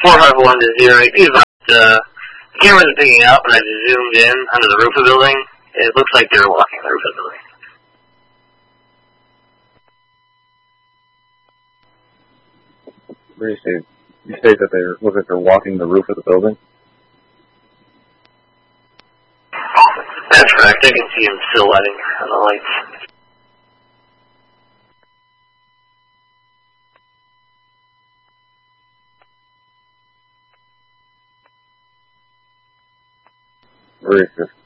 451-0. Be about, the camera isn't picking up, but I just zoomed in under the roof of the building. It looks like they're walking on the roof of the building. What do you say? You say that they're walking the roof of the building? That's correct. I can see them silhouetting on the lights. Where is this?